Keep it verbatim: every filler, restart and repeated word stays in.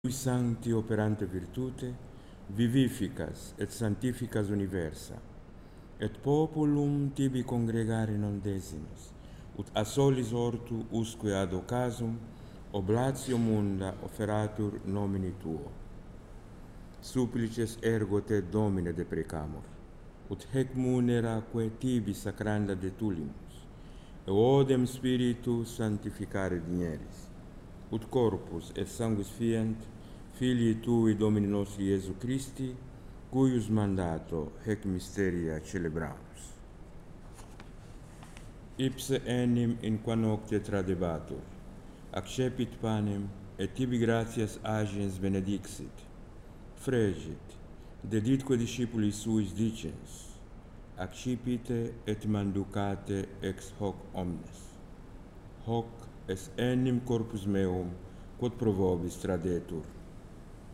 Tui sancti operante virtute, vivificas et sanctificas universa, et populum tibi congregare non desimus, ut a solis ortu usque ad occasum oblatio munda offeratur nomini tuo. Supplices ergo te Domine deprecamur, ut hec munera quae tibi sacranda detulimus, et odem Spiritu sanctificare digneris, ut corpus et sanguis fient Filii Tui Domini nostri Iesu Christi, cuius mandato hec mysteria celebramus. Ipse enim in qua nocte tradebatur, accepit panem, et tibi gratias agens benedixit, fregit, deditque discipulis suis dicens, accipite et manducate ex hoc omnes. Hoc est enim corpus meum, quod pro vobis tradetur.